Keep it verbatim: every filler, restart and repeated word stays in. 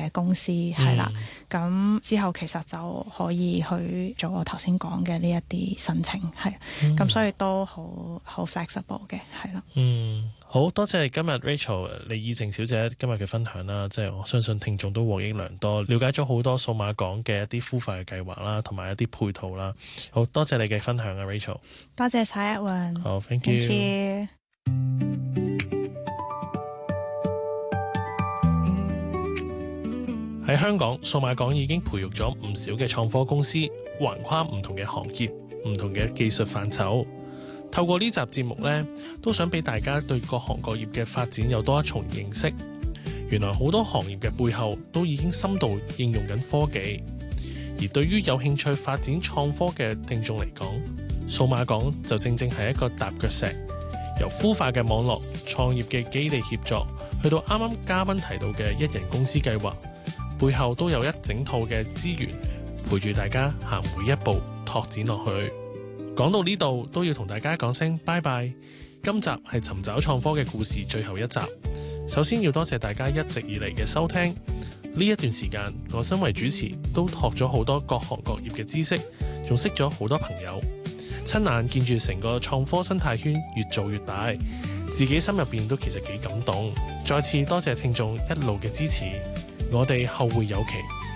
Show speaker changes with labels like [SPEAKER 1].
[SPEAKER 1] 嘅公司係啦。咁、嗯、之後其實就可以去做我頭先講嘅呢一啲申請係，咁、嗯、所以都好好 flexible 嘅係啦。
[SPEAKER 2] 嗯，好多謝今日 Rachel 李以靜小姐今日嘅分享啦，即係我相信聽眾都獲益良多，了解咗好多數碼港嘅一啲孵化嘅計劃啦，同埋一啲配套啦。好多謝你嘅分享啊 Rachel。
[SPEAKER 1] 多謝晒一雲。
[SPEAKER 2] 好 thank you,
[SPEAKER 1] thank you。
[SPEAKER 2] 喺香港，數碼港已經培育咗唔少嘅創科公司，橫跨唔同嘅行業、唔同嘅技術範疇。透過呢集節目呢，都想俾大家對各行各業嘅發展有多一重認識。原來好多行業嘅背後都已經深度應用緊科技。而對於有興趣發展創科嘅聽眾嚟講，數碼港就正正係一個踏腳石。由孵化嘅網絡創業嘅基地協作，去到啱啱嘉賓提到嘅一人公司計劃，背後都有一整套嘅資源陪住大家行每一步拓展落去。講到呢度都要同大家講聲拜拜。今集係尋找創科嘅故事最後一集。首先要多謝大家一直以嚟嘅收聽。呢一段時間我身為主持都學咗好多各行各業嘅知識，仲識咗好多朋友，親眼見住成個創科生態圈越做越大，自己心入邊都其實幾感動。再次多謝聽眾一路嘅支持，我哋後會有期。